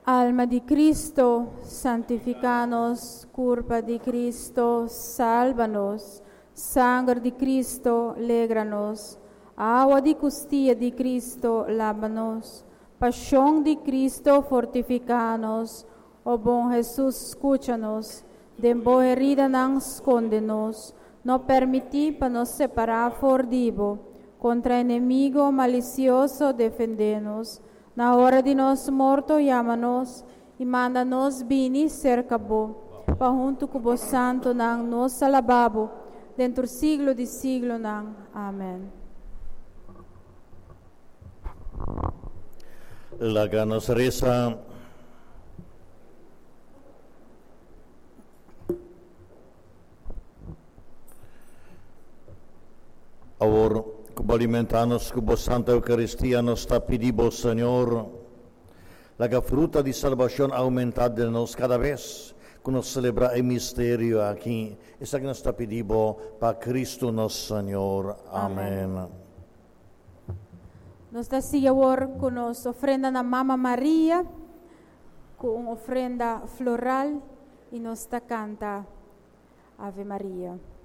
Alma di Cristo, santificanos, culpa di Cristo, sálvanos, sangre di Cristo, légranos, agua di costilla di Cristo, lávanos, pasión di Cristo, fortificanos, oh bom Jesus, escúchanos, de boa herida não esconde-nos, não permiti para nos separar fordivo, contra inimigo malicioso defende-nos, na hora de nosso morto, chama-nos e manda-nos bini cerca bo, para junto com o santo nang nos alababo, dentro siglo de siglo nang. Amém. La que nos reza: Ahora, como alimentarnos con la Santa Eucaristía, nos está pidiendo, Señor, la que fruta de salvación aumentada de nos cada vez que nos celebra el misterio aquí. Esa que nos está pidiendo para Cristo nuestro Señor. Amén. Nos da Señor con nos ofrenda a Mamma María, con ofrenda floral y nos da canta Ave María.